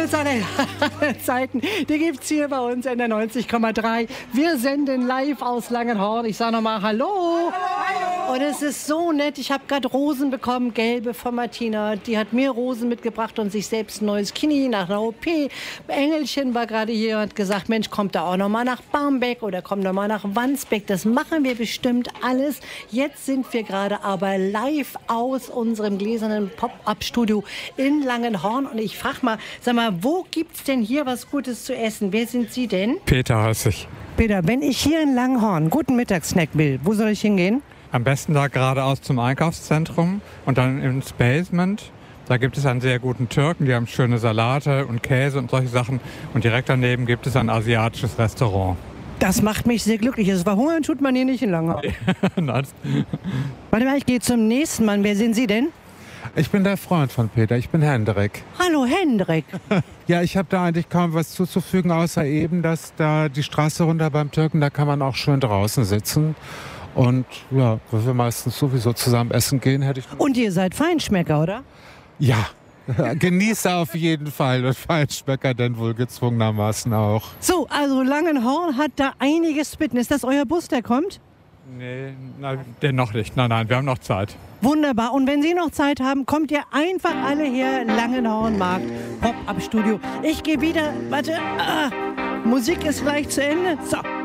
Grüße aller Zeiten. Die gibt's hier bei uns in der 90,3. Wir senden live aus Langenhorn. Ich sage nochmal Hallo. Und es ist so nett. Ich habe gerade Rosen bekommen, gelbe von Martina. Die hat mir Rosen mitgebracht und sich selbst ein neues Knie nach einer OP. Engelchen war gerade hier und hat gesagt, Mensch, kommt da auch noch mal nach Barmbek oder kommt noch mal nach Wandsbek. Das machen wir bestimmt alles. Jetzt sind wir gerade aber live aus unserem gläsernen Pop-Up-Studio in Langenhorn. Und ich frage mal, sag mal, wo gibt's denn hier was Gutes zu essen? Wer sind Sie denn? Peter heiße ich. Peter, wenn ich hier in Langenhorn einen guten Mittagssnack will, wo soll ich hingehen? Am besten da geradeaus zum Einkaufszentrum und dann ins Basement. Da gibt es einen sehr guten Türken, die haben schöne Salate und Käse und solche Sachen. Und direkt daneben gibt es ein asiatisches Restaurant. Das macht mich sehr glücklich. Das Verhungern tut man hier nicht in Langenhorn. Nein. Warte mal, ich gehe zum nächsten Mann. Wer sind Sie denn? Ich bin der Freund von Peter, ich bin Hendrik. Hallo Hendrik. Ja, ich habe da eigentlich kaum was zuzufügen, außer eben, dass da die Straße runter beim Türken, da kann man auch schön draußen sitzen. Und ja, weil wir meistens sowieso zusammen essen gehen, hätte ich... Und ihr seid Feinschmecker, oder? Ja, Genießer auf jeden Fall und Feinschmecker denn wohl gezwungenermaßen auch. So, also Langenhorn hat da einiges bitten. Ist das euer Bus, der kommt? Nee, den noch nicht. Nein, wir haben noch Zeit. Wunderbar. Und wenn Sie noch Zeit haben, kommt ihr einfach alle her, Langenhornmarkt, Pop-Up-Studio. Ich gehe wieder, warte, Musik ist gleich zu Ende. So.